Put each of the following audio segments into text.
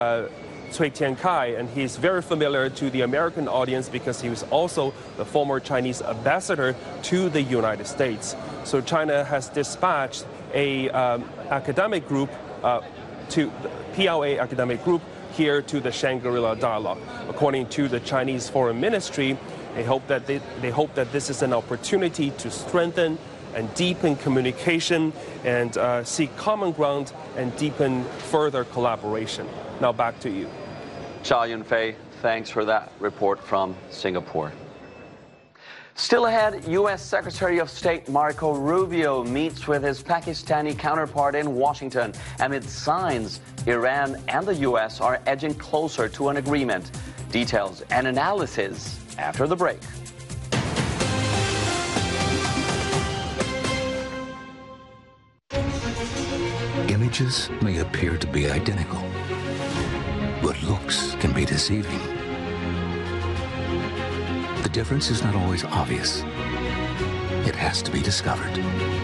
Cui Tiankai, and he's very familiar to the American audience because he was also the former Chinese ambassador to the United States. So China has dispatched a academic group to the PLA academic group here to the Shangri-La Dialogue. According to the Chinese Foreign Ministry, they hope that this is an opportunity to strengthen and deepen communication and seek common ground and deepen further collaboration. Now back to you. Zhao Yunfei, thanks for that report from Singapore. Still ahead, U.S. Secretary of State Marco Rubio meets with his Pakistani counterpart in Washington amid signs Iran and the U.S. are edging closer to an agreement. Details and analysis after the break. Images may appear to be identical, but looks can be deceiving. The difference is not always obvious. It has to be discovered.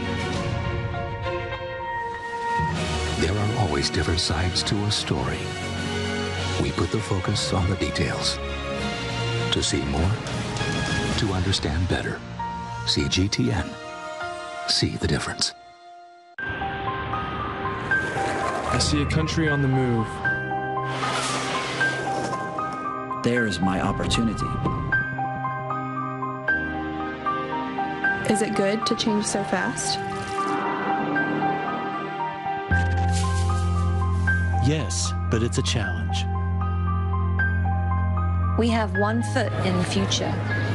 There are always different sides to a story. We put the focus on the details. To see more, to understand better. CGTN. See the difference. I see a country on the move. There's my opportunity. Is it good to change so fast? Yes, but it's a challenge. We have one foot in the future.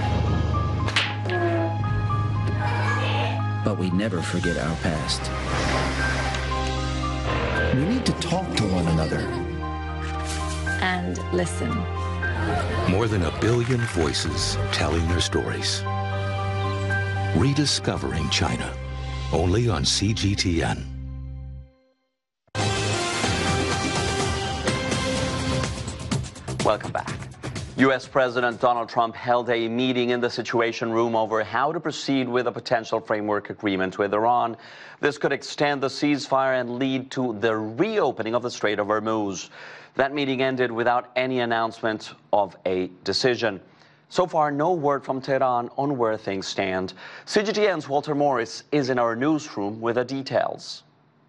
But we never forget our past. We need to talk to one another. And listen. More than 1 billion voices telling their stories. Rediscovering China, only on CGTN. Welcome back. U.S. President Donald Trump held a meeting in the Situation Room over how to proceed with a potential framework agreement with Iran. This could extend the ceasefire and lead to the reopening of the Strait of Hormuz. That meeting ended without any announcement of a decision. So far, no word from Tehran on where things stand. CGTN's Walter Morris is in our newsroom with the details.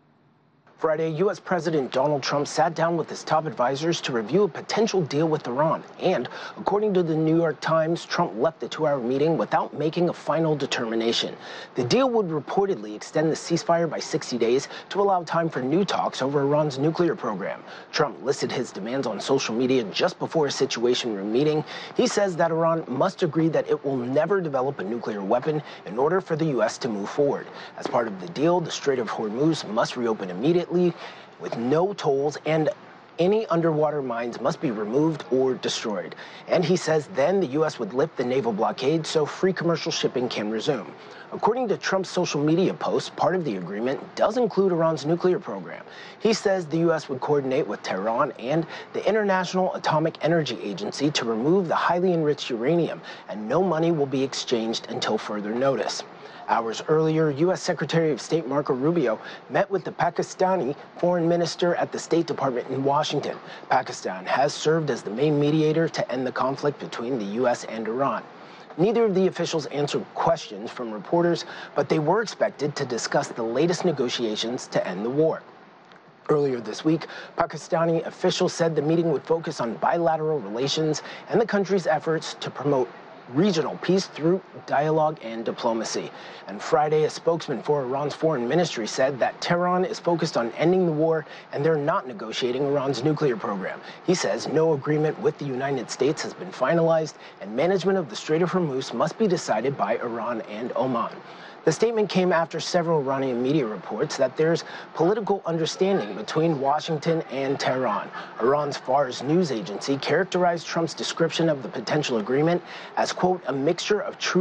Friday, U.S. President Donald Trump sat down with his top advisors to review a potential deal with Iran. And, according to the New York Times, Trump left the 2-hour meeting without making a final determination. The deal would reportedly extend the ceasefire by 60 days to allow time for new talks over Iran's nuclear program. Trump listed his demands on social media just before a Situation Room meeting. He says that Iran must agree that it will never develop a nuclear weapon in order for the U.S. to move forward. As part of the deal, the Strait of Hormuz must reopen immediately with no tolls, and any underwater mines must be removed or destroyed. And he says then the U.S. would lift the naval blockade so free commercial shipping can resume. According to Trump's social media post, part of the agreement does include Iran's nuclear program. He says the U.S. would coordinate with Tehran and the International Atomic Energy Agency to remove the highly enriched uranium, and no money will be exchanged until further notice. Hours earlier, U.S. Secretary of State Marco Rubio met with the Pakistani foreign minister at the State Department in Washington. Pakistan has served as the main mediator to end the conflict between the U.S. and Iran. Neither of the officials answered questions from reporters, but they were expected to discuss the latest negotiations to end the war. Earlier this week, Pakistani officials said the meeting would focus on bilateral relations and the country's efforts to promote regional peace through dialogue and diplomacy. And Friday, a spokesman for Iran's foreign ministry said that Tehran is focused on ending the war and they're not negotiating Iran's nuclear program. He says no agreement with the United States has been finalized and management of the Strait of Hormuz must be decided by Iran and Oman. The statement came after several Iranian media reports that there's political understanding between Washington and Tehran. Iran's Fars news agency characterized Trump's description of the potential agreement as, quote, a mixture of truth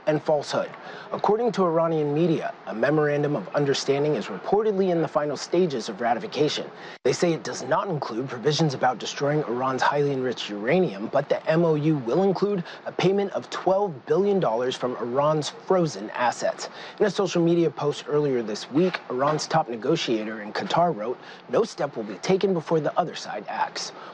and falsehood. According to Iranian media, a memorandum of understanding is reportedly in the final stages of ratification. They say it does not include provisions about destroying Iran's highly enriched uranium, but the MOU will include a payment of $12 billion from Iran's frozen assets. In a social media post earlier this week, Iran's top negotiator in Qatar wrote, "No step will be taken before the other side acts."